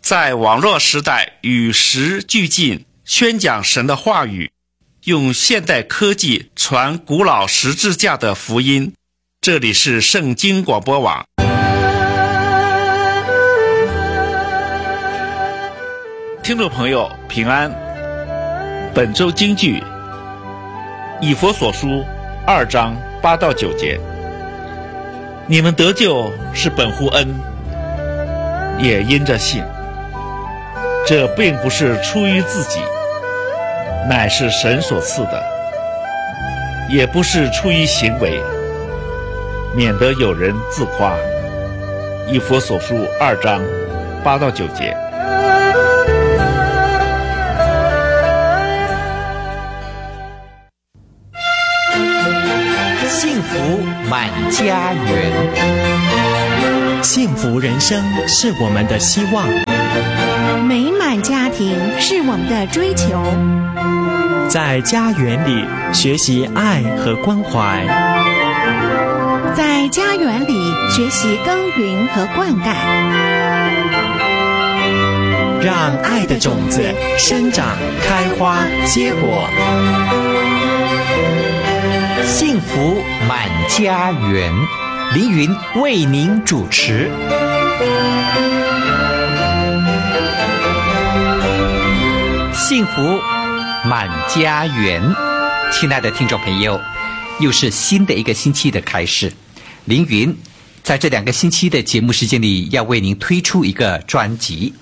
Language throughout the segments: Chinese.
在网络时代与时俱进，宣讲神的话语，用现代科技传古老十字架的福音。这里是圣经广播网。听众朋友平安，本周金句以弗所书2章8到9节，你们得救是本乎恩，也因着信。这并不是出于自己，乃是神所赐的；也不是出于行为，免得有人自夸。以弗所书2章8到9节。 幸福满家园， 幸福人生是我们的希望， 美满家庭是我们的追求。 在家园里学习爱和关怀， 在家园里学习耕耘和灌溉， 让爱的种子生长、开花、结果。 幸福满家园，凌云为您主持。幸福满家园，亲爱的听众朋友，又是新的一个星期的开始。凌云在这2个星期的节目时间里，要为您推出一个专辑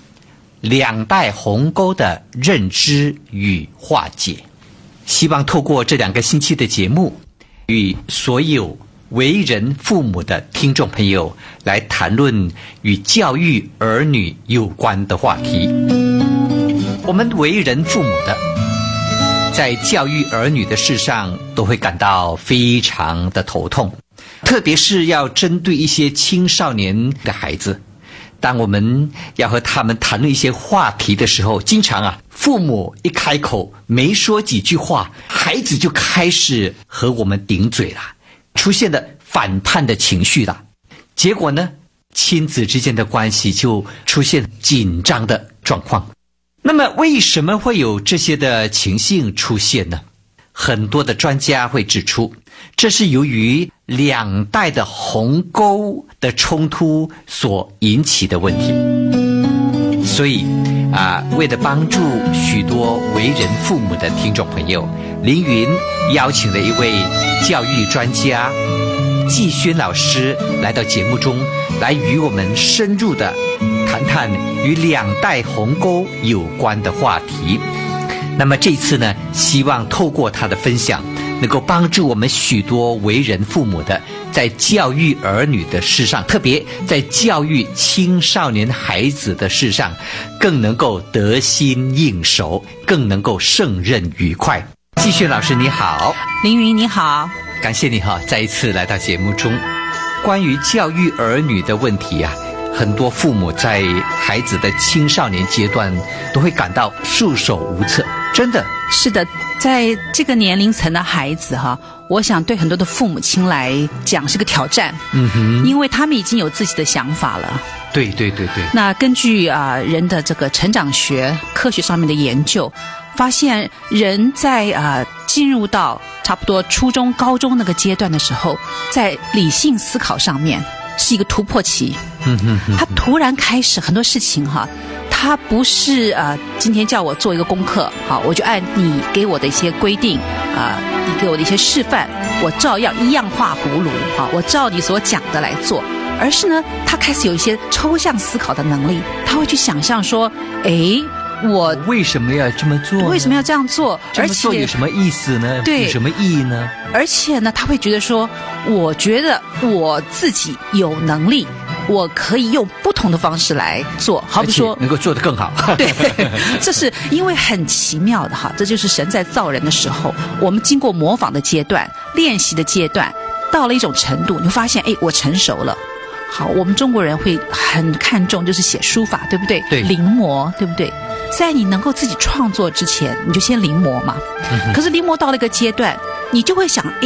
，2代鸿沟的认知与化解。希望透过这2个星期的节目，与所有为人父母的听众朋友来谈论与教育儿女有关的话题。我们为人父母的，在教育儿女的事上都会感到非常的头痛，特别是要针对一些青少年的孩子。当我们要和他们谈论一些话题的时候，经常父母一开口没说几句话，孩子就开始和我们顶嘴了，出现了反叛的情绪了。结果呢，亲子之间的关系就出现紧张的状况。那么为什么会有这些的情形出现呢？很多的专家会指出，这是由于2代的鸿沟的冲突所引起的问题。所以为了帮助许多为人父母的听众朋友，凌云邀请了一位教育专家季轩老师来到节目中，来与我们深入的谈谈与2代鸿沟有关的话题。那么这次呢，希望透过他的分享，能够帮助我们许多为人父母的，在教育儿女的事上，特别在教育青少年孩子的事上，更能够得心应手，更能够胜任愉快。季轩老师你好。 凌云你好。 感谢你再一次来到节目中。关于教育儿女的问题很多父母在孩子的青少年阶段都会感到束手无策，真的是的。在这个年龄层的孩子我想对很多的父母亲来讲是个挑战，因为他们已经有自己的想法了。 对。 那根据人的这个成长学科学上面的研究，发现人在进入到差不多初中、高中那个阶段的时候，在理性思考上面是一个突破期。他突然开始很多事情他不是今天叫我做一个功课，好，我就按你给我的一些规定你给我的一些示范，我照样一样画葫芦，好，我照你所讲的来做。而是呢，他开始有一些抽象思考的能力，他会去想象说，我为什么要这么做？ 为什么要这样做？ 这么做有什么意思呢？ 对， 有什么意义呢？ 而且呢，他会觉得说，我觉得我自己有能力，我可以用不同的方式来做，好比说能够做得更好。 对，这是因为很奇妙的这就是神在造人的时候，我们经过模仿的阶段、练习的阶段，到了一种程度，你会发现，我成熟了。好，我们中国人会很看重就是写书法，对不对？ 对， 临摹，对不对？在你能够自己创作之前，你就先临摹嘛。可是临摹到了一个阶段，你就会想，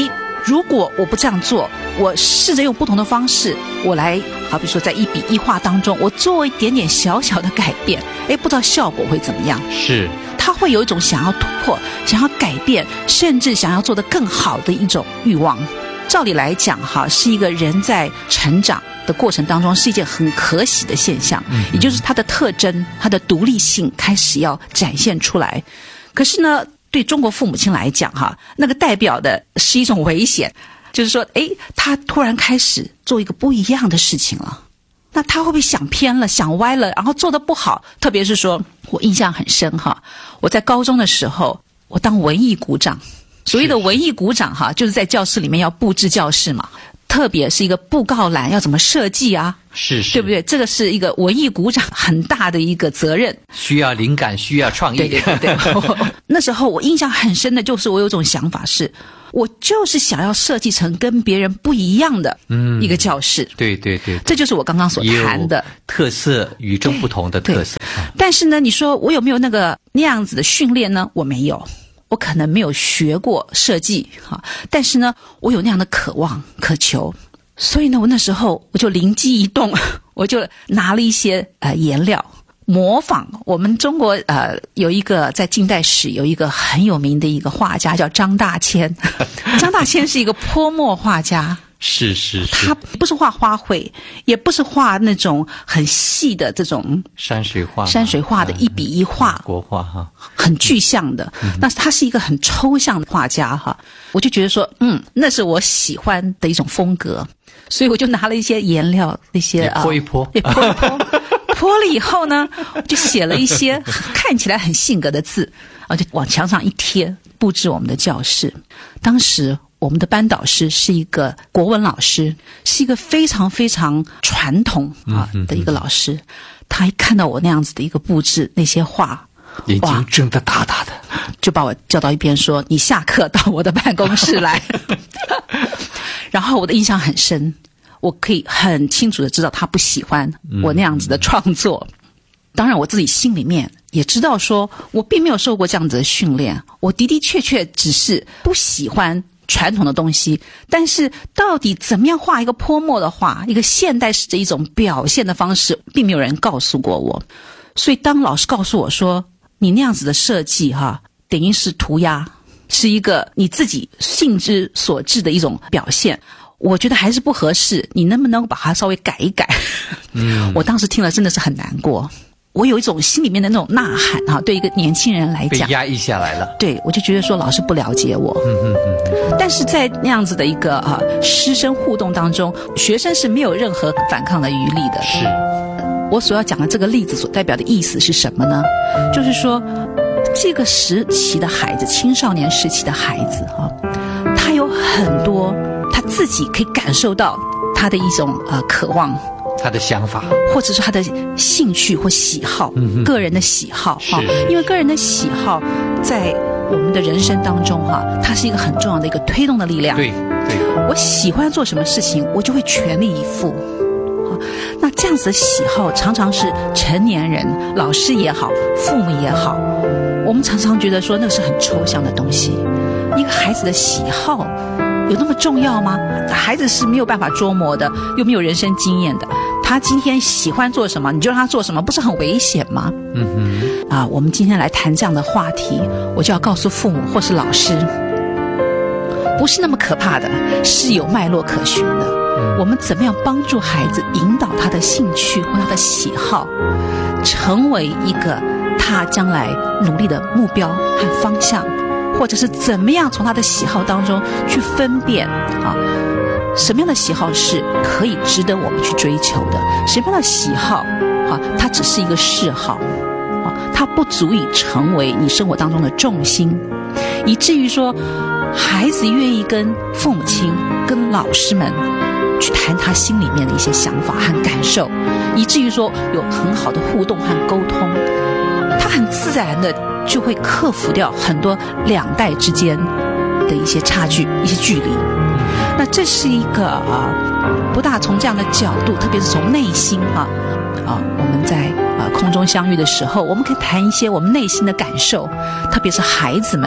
如果我不这样做，我试着用不同的方式，我来，好比说在一笔一画当中，我做一点点小小的改变，不知道效果会怎么样。 是， 他会有一种想要突破、想要改变，甚至想要做得更好的一种欲望。照理来讲，是一个人在成长的过程当中是一件很可喜的现象，也就是他的特征、他的独立性开始要展现出来。可是呢，对中国父母亲来讲，那个代表的是一种危险，就是说，他突然开始做一个不一样的事情了。那他会不会想偏了、想歪了，然后做得不好？特别是说，我印象很深我在高中的时候，我当文艺股长。所谓的文艺股长就是在教室里面要布置教室嘛，特别是一个布告栏要怎么设计啊？ 是， 对不对？这个是一个文艺股长很大的一个责任， 需要灵感，需要创意。 对。那时候我印象很深的就是我有种想法是，我就是想要设计成跟别人不一样的一个教室。 对， 这就是我刚刚所谈的特色，与众不同的特色。 但是呢，你说我有没有那样子的训练呢？我没有。我可能没有学过设计但是呢，我有那样的渴望、渴求，所以呢，我那时候我就灵机一动，我就拿了一些颜料，模仿我们中国有一个在近代史有一个很有名的一个画家叫张大千，张大千是一个泼墨画家。 是， 他不是画花卉，也不是画那种很细的这种山水画的一笔一画， 国画很具象的。那他是一个很抽象的画家我就觉得说，那是我喜欢的一种风格，所以我就拿了一些颜料，那些泼一泼， 泼了以后呢，就写了一些看起来很性格的字，就往墙上一贴，布置我们的教室。当时我们的班导师是一个国文老师，是一个非常非常传统的一个老师。他一看到我那样子的一个布置，那些画， 眼睛睁得大大的， 就把我叫到一边说：“你下课到我的办公室来。”然后我的印象很深，我可以很清楚的知道他不喜欢我那样子的创作。当然我自己心里面也知道说，我并没有受过这样子的训练，我的的确确只是不喜欢传统的东西，但是到底怎么样画一个泼墨的画，一个现代式的一种表现的方式，并没有人告诉过我。所以当老师告诉我说，你那样子的设计等于是涂鸦，是一个你自己性之所至的一种表现，我觉得还是不合适，你能不能把它稍微改一改？我当时听了真的是很难过，我有一种心里面的那种呐喊对一个年轻人来讲被压抑下来了。 对，我就觉得说老师不了解我。但是在那样子的一个师生互动当中，学生是没有任何反抗的余地的。 是， 我所要讲的这个例子所代表的意思是什么呢？就是说这个时期的孩子，青少年时期的孩子他有很多他自己可以感受到他的一种渴望， 他的想法， 或者是他的兴趣或喜好，个人的喜好因为个人的喜好在我们的人生当中它是一个很重要的一个推动的力量。 对， 我喜欢做什么事情，我就会全力以赴。那这样子的喜好常常是成年人，老师也好，父母也好，我们常常觉得说那是很抽象的东西。一个孩子的喜好有那么重要吗？孩子是没有办法捉摸的，又没有人生经验的，他今天喜欢做什么，你就让他做什么，不是很危险吗？我们今天来谈这样的话题，我就要告诉父母或是老师，不是那么可怕的，是有脉络可循的。我们怎么样帮助孩子引导他的兴趣或他的喜好，成为一个他将来努力的目标和方向，或者是怎么样从他的喜好当中去分辨什么样的喜好是可以值得我们去追求的，什么样的喜好它只是一个嗜好它不足以成为你生活当中的重心，以至于说孩子愿意跟父母亲跟老师们去谈他心里面的一些想法和感受，以至于说有很好的互动和沟通，他很自然的就会克服掉很多两代之间的一些差距、一些距离。那这是一个不大从这样的角度，特别是从内心我们在空中相遇的时候，我们可以谈一些我们内心的感受，特别是孩子们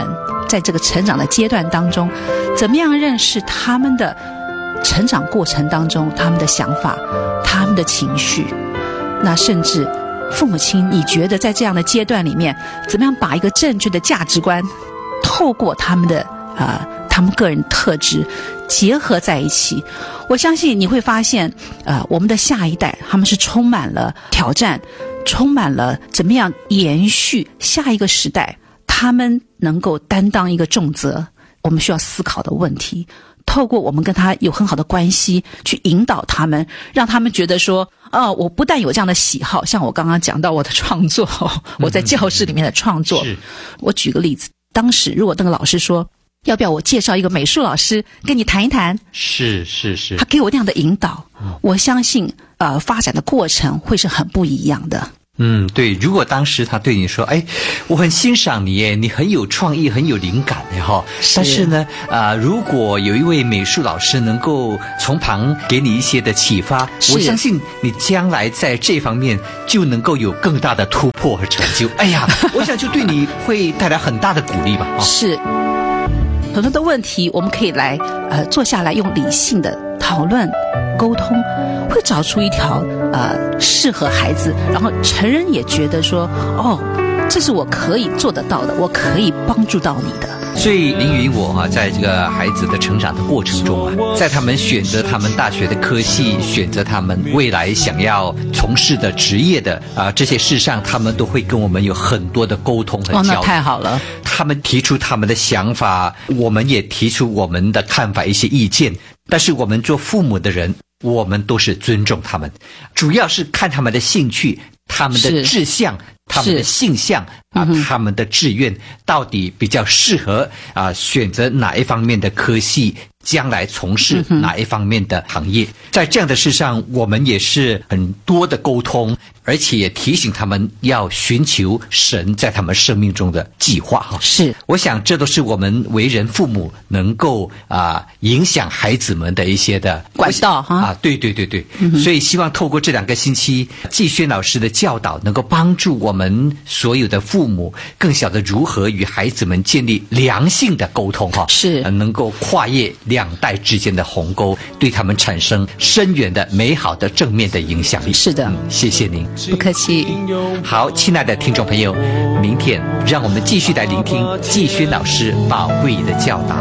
在这个成长的阶段当中，怎么样认识他们的成长过程当中他们的想法、他们的情绪。那甚至父母亲，你觉得在这样的阶段里面，怎么样把一个正确的价值观透过他们的他们个人特质结合在一起？我相信你会发现我们的下一代他们是充满了挑战，充满了怎么样延续下一个时代他们能够担当一个重责，我们需要思考的问题，透过我们跟他有很好的关系去引导他们，让他们觉得说我不但有这样的喜好，像我刚刚讲到我的创作我在教室里面的创作，我举个例子，当时如果那个老师说要不要我介绍一个美术老师跟你谈一谈， 是他给我那样的引导，我相信发展的过程会是很不一样的。 对，如果当时他对你说，我很欣赏你耶，你很有创意，很有灵感的哈。但是呢，如果有一位美术老师能够从旁给你一些的启发，我相信你将来在这方面就能够有更大的突破和成就。我想就对你会带来很大的鼓励吧。 是，很多的问题我们可以来坐下来用理性的讨论沟通，会找出一条适合孩子，然后成人也觉得说这是我可以做得到的，我可以帮助到你的。 所以凌云我在这个孩子的成长的过程中在他们选择他们大学的科系，选择他们未来想要从事的职业的这些事上，他们都会跟我们有很多的沟通和交流。 那太好了， 他们提出他们的想法，我们也提出我们的看法，一些意见。但是我们做父母的人，我们都是尊重他们，主要是看他们的兴趣、他们的志向、他们的性向他们的志愿到底比较适合选择哪一方面的科系，将来从事哪一方面的行业。在这样的事上，我们也是很多的沟通，而且也提醒他们要寻求神在他们生命中的计划。 是， 我想这都是我们为人父母能够影响孩子们的一些的管道哈。 对，所以希望透过这2个星期季轩老师的教导，能够帮助我们所有的父母更晓得如何与孩子们建立良性的沟通是能够跨越2代之间的鸿沟，对他们产生深远的美好的正面的影响力。 是的， 谢谢您， 不客气。 好，亲爱的听众朋友，明天让我们继续来聆听季轩老师宝贵的教导。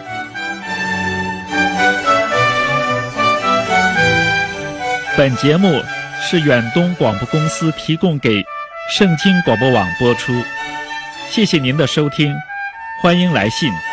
本节目是远东广播公司提供给圣经广播网播出，谢谢您的收听，欢迎来信。